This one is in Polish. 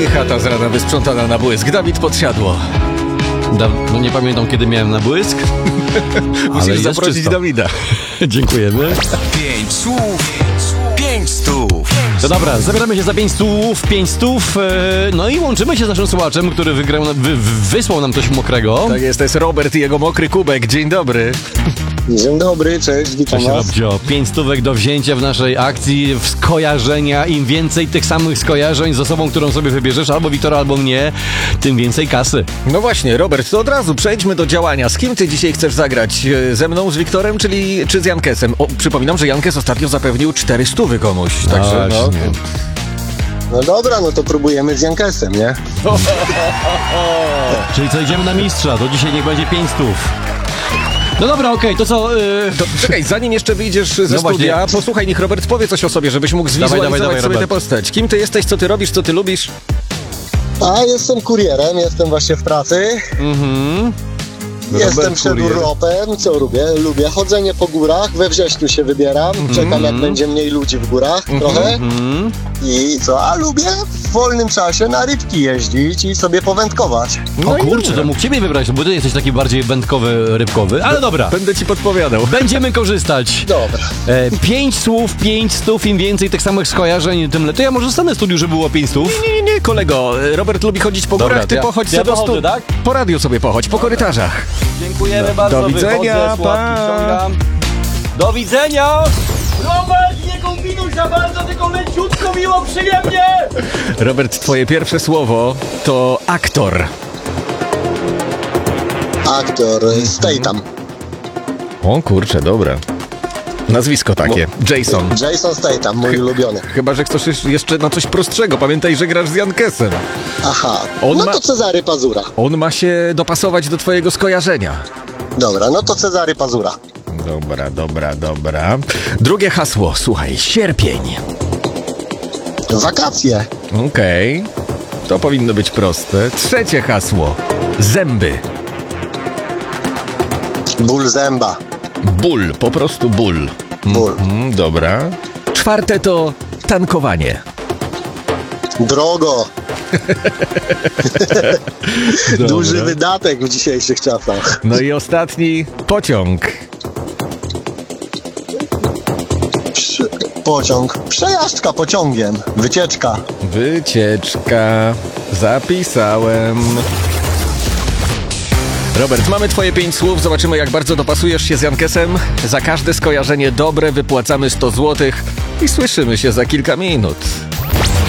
chata z rana wysprzątana na błysk. Dawid Podsiadło. No nie pamiętam, kiedy miałem na błysk. Musisz zaprosić Dawida. Dziękujemy. 5 słów, 5 stów. No dobra, zabieramy się za 5 stów, 5 stów, no i łączymy się z naszym słuchaczem, który wysłał nam coś mokrego. Tak jest, to jest Robert i jego mokry kubek. Dzień dobry. Dzień dobry, cześć, witam Cześć, was. Robcio. 5 stówek do wzięcia w naszej akcji w skojarzenia. Im więcej tych samych skojarzeń z osobą, którą sobie wybierzesz, albo Wiktora, albo mnie, tym więcej kasy. No właśnie, Robert, to od razu przejdźmy do działania. Z kim ty dzisiaj chcesz zagrać? Ze mną, z Wiktorem, czy z Jankesem? Przypominam, że Jankes ostatnio zapewnił 400 komuś. Także no. No dobra, no to próbujemy z Jankesem, nie? Czyli co, idziemy na mistrza, to dzisiaj niech będzie 5 stów. No dobra, okej, to co... To, czekaj, zanim jeszcze wyjdziesz ze studia, właśnie. posłuchaj, niech Robert powie coś o sobie, żebyś mógł zwizualizować dawaj, sobie tę Robert. postać. Kim ty jesteś, co ty robisz, co ty lubisz? A jestem kurierem, jestem właśnie w pracy. Jestem przed kurier. urlopem, co lubię? Lubię chodzenie po górach, we wrześniu się wybieram, czekam jak będzie mniej ludzi w górach trochę. I co? A lubię w wolnym czasie na rybki jeździć i sobie powędkować. O i kurczę, dobra. to mógł ciebie wybrać, bo ty jesteś taki bardziej wędkowy, rybkowy, ale dobra. Będę ci podpowiadał. Będziemy korzystać. Dobra. 5 słów, 5 stów, im więcej tych samych skojarzeń, tym lepiej. To ja może zostanę w studiu, żeby było 5 stów. Nie, kolego. Robert lubi chodzić po Dobra, górach, ty ja- pochodź ja sobie do pochodzę, studia. tak? Po radiu sobie pochodź, po korytarzach. Dziękujemy bardzo. do widzenia, wychodzę, pa. słuchawki ściągam. Do widzenia! Robert, nie kombinuj za bardzo, tylko leciutko, miło, przyjemnie! Robert, twoje pierwsze słowo to aktor. Aktor Statham. O kurczę, dobra. Nazwisko takie. Jason. Jason Statham, mój ulubiony. Chyba, że chcesz jeszcze na coś prostszego. Pamiętaj, że grasz z Jankesem. Aha, On no ma- to Cezary Pazura. On ma się dopasować do twojego skojarzenia. Dobra, no to Cezary Pazura. Dobra. Drugie hasło, słuchaj, sierpień. Wakacje. Okej. To powinno być proste. Trzecie hasło, zęby. Ból zęba. Ból, po prostu ból. Ból. Dobra. Czwarte to tankowanie. Drogo. Duży wydatek w dzisiejszych czasach. No i ostatni, pociąg. Pociąg. Przejażdżka pociągiem. Wycieczka. Wycieczka. Zapisałem. Robert, mamy twoje 5 słów. Zobaczymy, jak bardzo dopasujesz się z Jankesem. Za każde skojarzenie dobre wypłacamy 100 zł i słyszymy się za kilka minut.